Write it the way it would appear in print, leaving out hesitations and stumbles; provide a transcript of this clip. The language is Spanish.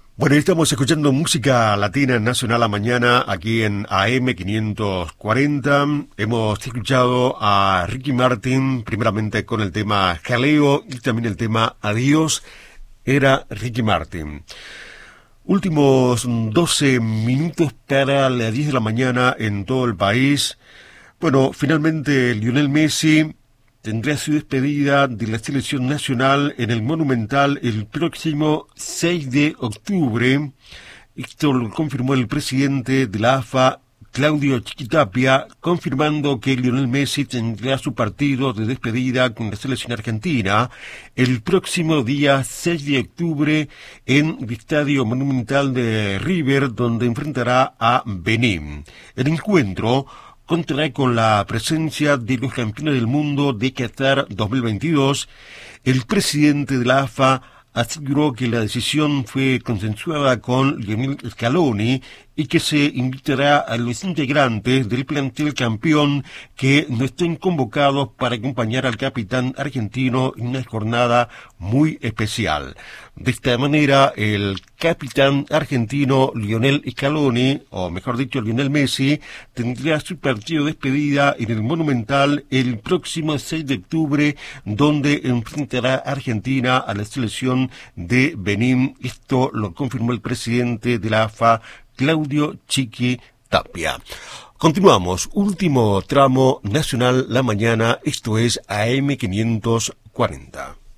Bueno, estamos escuchando música latina nacional a mañana aquí en AM 540. Hemos escuchado a Ricky Martin, primeramente con el tema Jaleo y también el tema Adiós. Era Ricky Martin. Últimos 12 minutos para las 10 de la mañana en todo el país. Bueno, finalmente Lionel Messi tendrá su despedida de la selección nacional en el Monumental el próximo 6 de octubre. Esto lo confirmó el presidente de la AFA, Claudio Chiquitapia, confirmando que Lionel Messi tendrá su partido de despedida con la selección argentina el próximo día 6 de octubre en el Estadio Monumental de River, donde enfrentará a Benín. El encuentro contará con la presencia de los campeones del mundo de Qatar 2022. El presidente de la AFA aseguró que la decisión fue consensuada con Lionel Scaloni y que se invitará a los integrantes del plantel campeón que no estén convocados para acompañar al capitán argentino en una jornada muy especial. De esta manera, el capitán argentino Lionel Scaloni, o mejor dicho, Lionel Messi, tendrá su partido de despedida en el Monumental el próximo 6 de octubre, donde enfrentará a Argentina a la selección de Benín. Esto lo confirmó el presidente de la AFA, Claudio Chiqui Tapia. Continuamos, último tramo nacional la mañana, esto es AM 540.